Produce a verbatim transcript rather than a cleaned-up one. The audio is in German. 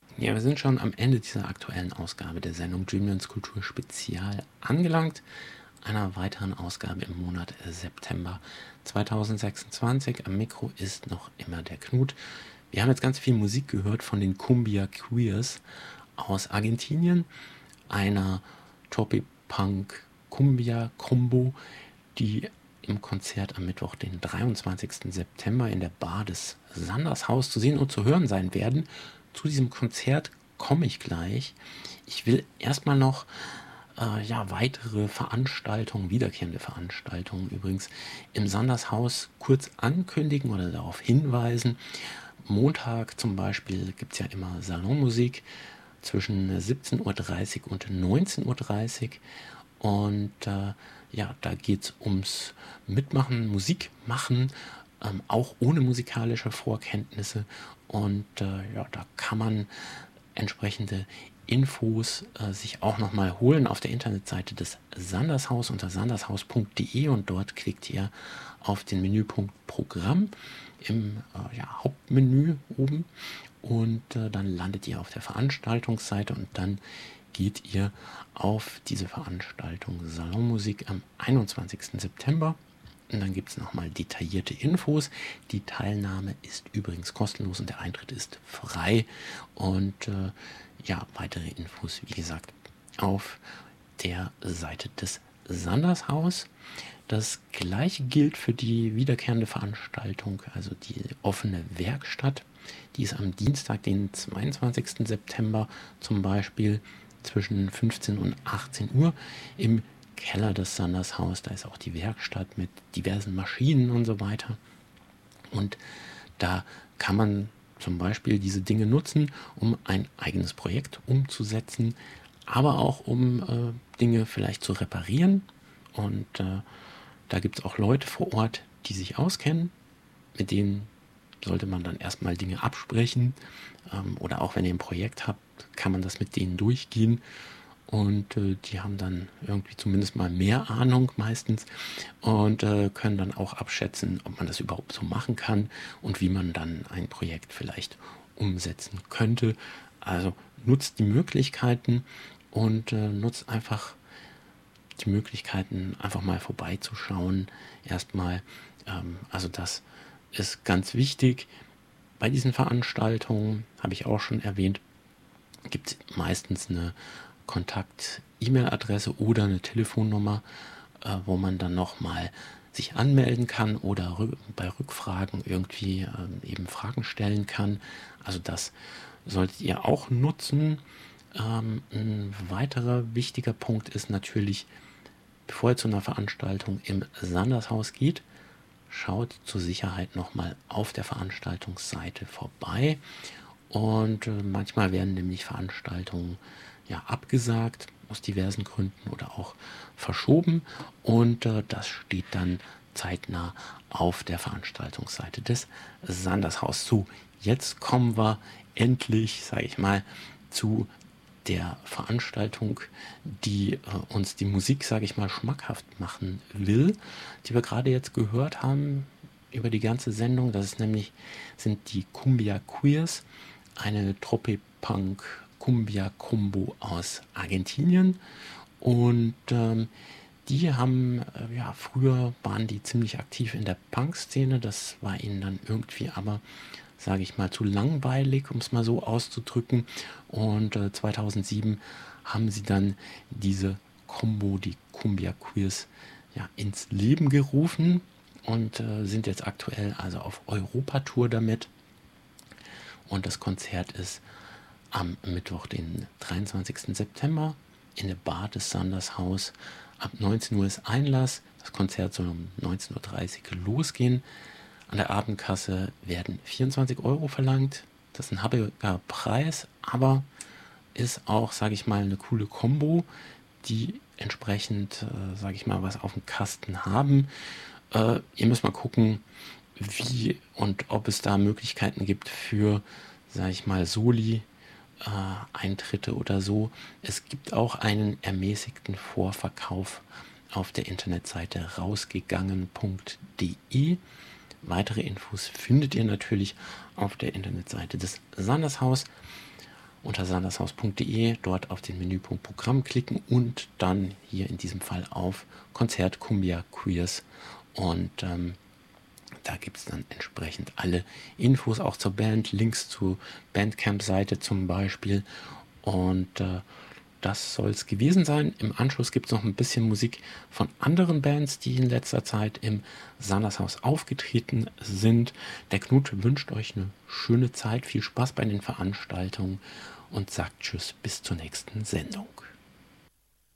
Ja, wir sind schon am Ende dieser aktuellen Ausgabe der Sendung Dreamlands Kultur Spezial angelangt, einer weiteren Ausgabe im Monat September zweitausendsechsundzwanzig. Am Mikro ist noch immer der Knut. Wir haben jetzt ganz viel Musik gehört von den Cumbia Queers aus Argentinien, einer Tropipunk-Cumbia-Combo, die im Konzert am Mittwoch, den dreiundzwanzigsten September in der Bar des Sandershaus zu sehen und zu hören sein werden. Zu diesem Konzert komme ich gleich. Ich will erstmal noch äh, ja, weitere Veranstaltungen, wiederkehrende Veranstaltungen übrigens im Sandershaus kurz ankündigen oder darauf hinweisen. Montag zum Beispiel gibt es ja immer Salonmusik zwischen siebzehn Uhr dreißig und neunzehn Uhr dreißig. Und äh, ja, da geht es ums Mitmachen, Musik machen, ähm, auch ohne musikalische Vorkenntnisse. Und äh, ja, da kann man entsprechende Infos äh, sich auch nochmal holen auf der Internetseite des Sandershaus unter sandershaus punkt de, und dort klickt ihr auf den Menüpunkt Programm im äh, ja, Hauptmenü oben, und äh, dann landet ihr auf der Veranstaltungsseite und dann geht ihr auf diese Veranstaltung Salonmusik am einundzwanzigsten September. Und dann gibt es nochmal detaillierte Infos. Die Teilnahme ist übrigens kostenlos und der Eintritt ist frei. Und äh, ja, weitere Infos, wie gesagt, auf der Seite des Sandershaus. Das gleiche gilt für die wiederkehrende Veranstaltung, also die offene Werkstatt. Die ist am Dienstag, den zweiundzwanzigsten September zum Beispiel zwischen fünfzehn und achtzehn Uhr im Keller des Sandershaus. Da ist auch die Werkstatt mit diversen Maschinen und so weiter. Und da kann man zum Beispiel diese Dinge nutzen, um ein eigenes Projekt umzusetzen, aber auch um äh, Dinge vielleicht zu reparieren. Und äh, da gibt es auch Leute vor Ort, die sich auskennen. Mit denen sollte man dann erstmal Dinge absprechen. Ähm, oder auch wenn ihr ein Projekt habt, kann man das mit denen durchgehen. Und äh, die haben dann irgendwie zumindest mal mehr Ahnung meistens und äh, können dann auch abschätzen, ob man das überhaupt so machen kann und wie man dann ein Projekt vielleicht umsetzen könnte. Also nutzt die Möglichkeiten und äh, nutzt einfach die Möglichkeiten, einfach mal vorbeizuschauen. Erstmal, ähm, also das ist ganz wichtig. Bei diesen Veranstaltungen, habe ich auch schon erwähnt, gibt es meistens eine Kontakt-E-Mail-Adresse oder eine Telefonnummer, äh, wo man dann nochmal sich anmelden kann oder rück- bei Rückfragen irgendwie ähm, eben Fragen stellen kann. Also das solltet ihr auch nutzen. Ähm, ein weiterer wichtiger Punkt ist natürlich, bevor ihr zu einer Veranstaltung im Sandershaus geht, schaut zur Sicherheit nochmal auf der Veranstaltungsseite vorbei. Und äh, manchmal werden nämlich Veranstaltungen ja abgesagt aus diversen Gründen oder auch verschoben. Und äh, das steht dann zeitnah auf der Veranstaltungsseite des Sandershaus. So, jetzt kommen wir endlich, sage ich mal, zu der Veranstaltung, die äh, uns die Musik, sage ich mal, schmackhaft machen will, die wir gerade jetzt gehört haben über die ganze Sendung. Das ist nämlich, sind die Cumbia Queers, eine Tropipunk-Cumbia-Combo aus Argentinien. Und ähm, die haben, äh, ja, früher waren die ziemlich aktiv in der Punk-Szene. Das war ihnen dann irgendwie aber, sage ich mal, zu langweilig, um es mal so auszudrücken. Und äh, zweitausendsieben haben sie dann diese Combo, die Cumbia Queers, ja, ins Leben gerufen und äh, sind jetzt aktuell also auf Europatour damit. Und das Konzert ist am Mittwoch, den dreiundzwanzigsten September in der Bar des Sandershaus. Ab neunzehn Uhr ist Einlass. Das Konzert soll um neunzehn Uhr dreißig losgehen. An der Abendkasse werden vierundzwanzig Euro verlangt. Das ist ein happiger Preis, aber ist auch, sage ich mal, eine coole Kombo, die entsprechend, äh, sage ich mal, was auf dem Kasten haben. Äh, ihr müsst mal gucken, wie und ob es da Möglichkeiten gibt für, sage ich mal, Soli, äh, Eintritte oder so. Es gibt auch einen ermäßigten Vorverkauf auf der Internetseite rausgegangen punkt de. Weitere Infos findet ihr natürlich auf der Internetseite des Sandershaus. unter sandershaus punkt de, dort auf den Menüpunkt Programm klicken und dann hier in diesem Fall auf Konzert Cumbia Queers, und ähm, da gibt es dann entsprechend alle Infos auch zur Band, Links zur Bandcamp-Seite zum Beispiel, und äh, das soll es gewesen sein. Im Anschluss gibt es noch ein bisschen Musik von anderen Bands, die in letzter Zeit im Sandershaus aufgetreten sind. Der Knut wünscht euch eine schöne Zeit, viel Spaß bei den Veranstaltungen und sagt Tschüss, bis zur nächsten Sendung.